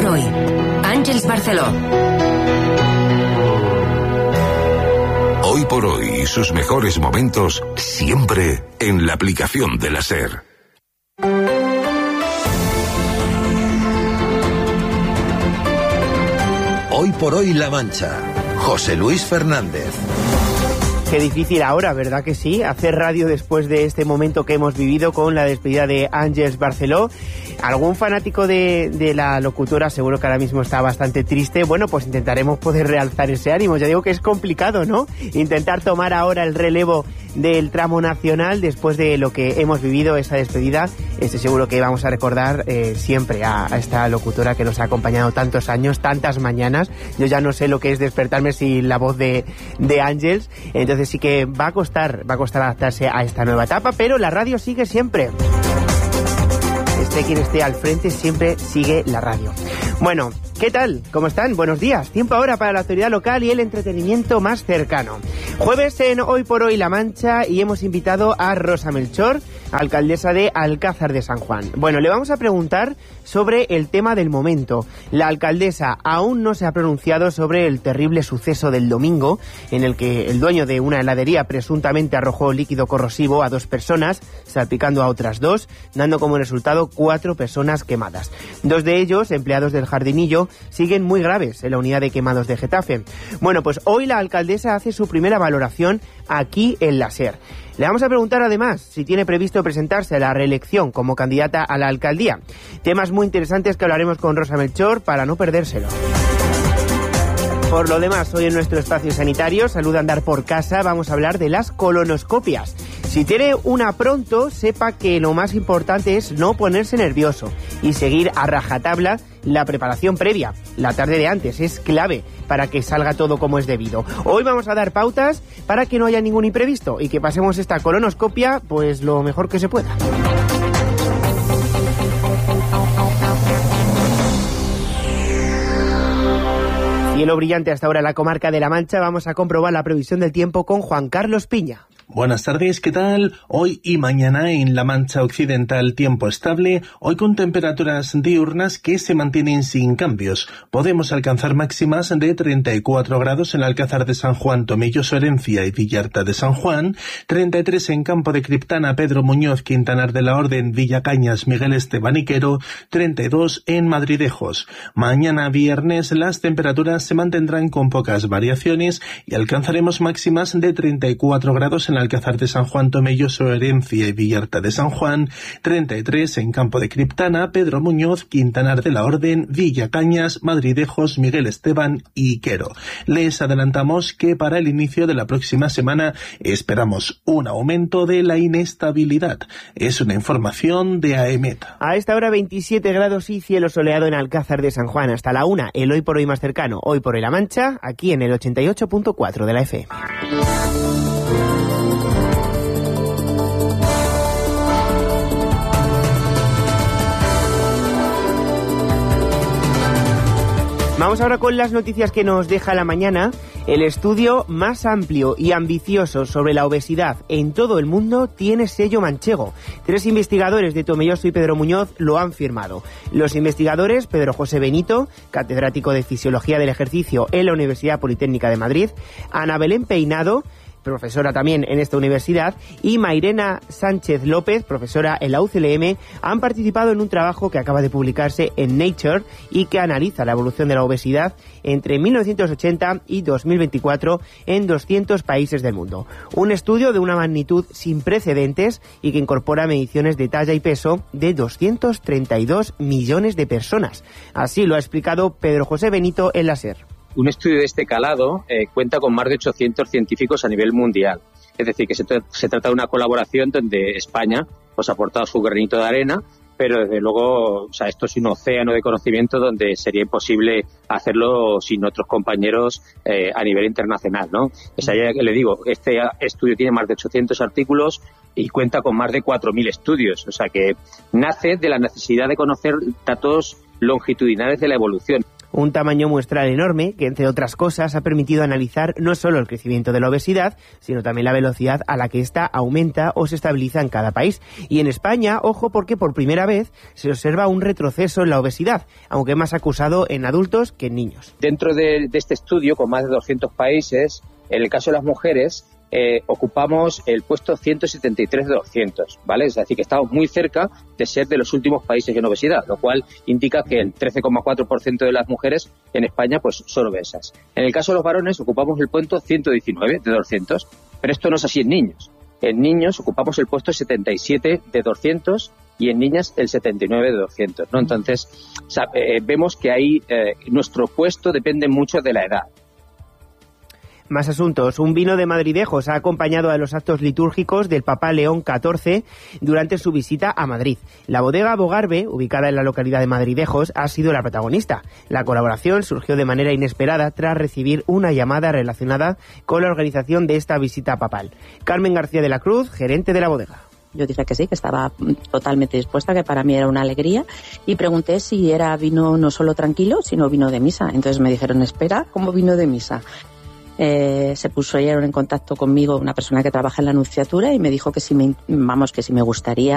hoy. Àngels Barceló. Hoy por hoy y sus mejores momentos siempre en la aplicación de la SER. Hoy por hoy La Mancha. José Luis Fernández. Qué difícil ahora, ¿verdad que sí? Hacer radio después de este momento que hemos vivido con la despedida de Àngels Barceló. Algún fanático de la locutora seguro que ahora mismo está bastante triste. Bueno, pues intentaremos poder realzar ese ánimo. Ya digo que es complicado, ¿no? Intentar tomar ahora el relevo del tramo nacional después de lo que hemos vivido, esa despedida. Estoy seguro que vamos a recordar siempre a esta locutora que nos ha acompañado tantos años, tantas mañanas. Yo ya no sé lo que es despertarme sin la voz de Àngels. Entonces sí que va a costar adaptarse a esta nueva etapa, pero la radio sigue siempre. Esté quien esté al frente, siempre sigue la radio. Bueno, ¿qué tal? ¿Cómo están? Buenos días. Tiempo ahora para la actualidad local y el entretenimiento más cercano. Jueves en Hoy por Hoy La Mancha y hemos invitado a Rosa Melchor, alcaldesa de Alcázar de San Juan. Bueno, le vamos a preguntar sobre el tema del momento. La alcaldesa aún no se ha pronunciado sobre el terrible suceso del domingo, en el que el dueño de una heladería presuntamente arrojó líquido corrosivo a 2 personas, salpicando a otras 2, dando como resultado 4 personas quemadas. 2 de ellos, empleados del jardinillo, siguen muy graves en la unidad de quemados de Getafe. Bueno, pues hoy la alcaldesa hace su primera valoración aquí en la SER. Le vamos a preguntar además si tiene previsto presentarse a la reelección como candidata a la alcaldía. Temas muy interesantes que hablaremos con Rosa Melchor para no perdérselo. Por lo demás, hoy en nuestro espacio sanitario, Salud Andar por Casa, vamos a hablar de las colonoscopias. Si tiene una pronto, sepa que lo más importante es no ponerse nervioso y seguir a rajatabla la preparación previa. La tarde de antes es clave para que salga todo como es debido. Hoy vamos a dar pautas para que no haya ningún imprevisto y que pasemos esta colonoscopia pues lo mejor que se pueda. Cielo brillante hasta ahora en la comarca de La Mancha. Vamos a comprobar la previsión del tiempo con Juan Carlos Piña. Buenas tardes, ¿qué tal? Hoy y mañana en la Mancha Occidental tiempo estable, hoy con temperaturas diurnas que se mantienen sin cambios. Podemos alcanzar máximas de 34 grados en Alcázar de San Juan, Tomelloso, Herencia y Villarta de San Juan, 33 en Campo de Criptana, Pedro Muñoz, Quintanar de la Orden, Villacañas, Miguel Esteban y Quero, 32 en Madridejos. Mañana viernes las temperaturas se mantendrán con pocas variaciones y alcanzaremos máximas de 34 grados en Alcázar de San Juan, Tomelloso, Herencia y Villarta de San Juan, 33 en Campo de Criptana, Pedro Muñoz, Quintanar de la Orden, Villacañas, Madridejos, Miguel Esteban y Quero. Les adelantamos que para el inicio de la próxima semana esperamos un aumento de la inestabilidad. Es una información de AEMET. A esta hora 27 grados y cielo soleado en Alcázar de San Juan. Hasta la 1, el Hoy por Hoy más cercano, Hoy por Hoy La Mancha, aquí en el 88.4 de la FM. Vamos ahora con las noticias que nos deja la mañana. El estudio más amplio y ambicioso sobre la obesidad en todo el mundo tiene sello manchego. 3 investigadores de Tomelloso y Pedro Muñoz lo han firmado. Los investigadores, Pedro José Benito, catedrático de Fisiología del Ejercicio en la Universidad Politécnica de Madrid, Ana Belén Peinado, profesora también en esta universidad, y Mairena Sánchez López, profesora en la UCLM, han participado en un trabajo que acaba de publicarse en Nature y que analiza la evolución de la obesidad entre 1980 y 2024 en 200 países del mundo. Un estudio de una magnitud sin precedentes y que incorpora mediciones de talla y peso de 232 millones de personas. Así lo ha explicado Pedro José Benito en la SER. Un estudio de este calado cuenta con más de 800 científicos a nivel mundial. Es decir, que se trata de una colaboración donde España ha aportado su granito de arena, pero desde luego esto es un océano de conocimiento donde sería imposible hacerlo sin otros compañeros a nivel internacional, ¿no? Ya le digo, este estudio tiene más de 800 artículos y cuenta con más de 4.000 estudios, que nace de la necesidad de conocer datos longitudinales de la evolución. Un tamaño muestral enorme que, entre otras cosas, ha permitido analizar no solo el crecimiento de la obesidad, sino también la velocidad a la que ésta aumenta o se estabiliza en cada país. Y en España, ojo, porque por primera vez se observa un retroceso en la obesidad, aunque más acusado en adultos que en niños. Dentro de este estudio, con más de 200 países, en el caso de las mujeres, ocupamos el puesto 173 de 200, ¿vale? Es decir, que estamos muy cerca de ser de los últimos países en obesidad, lo cual indica que el 13,4% de las mujeres en España pues son obesas. En el caso de los varones ocupamos el puesto 119 de 200, pero esto no es así en niños. En niños ocupamos el puesto 77 de 200 y en niñas el 79 de 200, ¿no? Entonces, vemos que ahí nuestro puesto depende mucho de la edad. Más asuntos. Un vino de Madridejos ha acompañado a los actos litúrgicos del Papa León XIV durante su visita a Madrid. La bodega Bogarve, ubicada en la localidad de Madridejos, ha sido la protagonista. La colaboración surgió de manera inesperada tras recibir una llamada relacionada con la organización de esta visita papal. Carmen García de la Cruz, gerente de la bodega. Yo dije que sí, que estaba totalmente dispuesta, que para mí era una alegría, y pregunté si era vino no solo tranquilo, sino vino de misa. Entonces me dijeron, espera, ¿cómo vino de misa? Se puso ayer en contacto conmigo una persona que trabaja en la Anunciatura y me dijo que si me gustaría